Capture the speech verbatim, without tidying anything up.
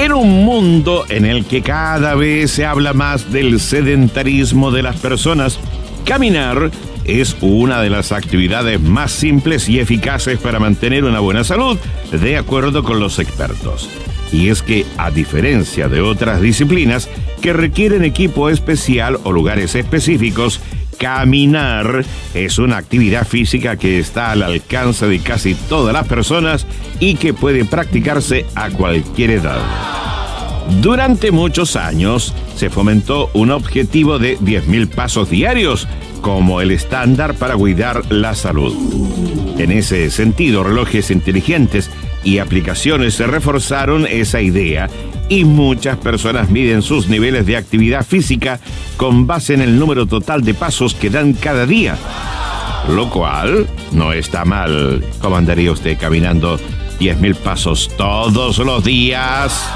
En un mundo en el que cada vez se habla más del sedentarismo de las personas, caminar es una de las actividades más simples y eficaces para mantener una buena salud, de acuerdo con los expertos. Y es que, a diferencia de otras disciplinas que requieren equipo especial o lugares específicos, caminar es una actividad física que está al alcance de casi todas las personas y que puede practicarse a cualquier edad. Durante muchos años se fomentó un objetivo de diez mil pasos diarios como el estándar para cuidar la salud. En ese sentido, relojes inteligentes y aplicaciones se reforzaron esa idea y muchas personas miden sus niveles de actividad física con base en el número total de pasos que dan cada día. Lo cual no está mal. ¿Cómo andaría usted caminando diez mil pasos todos los días?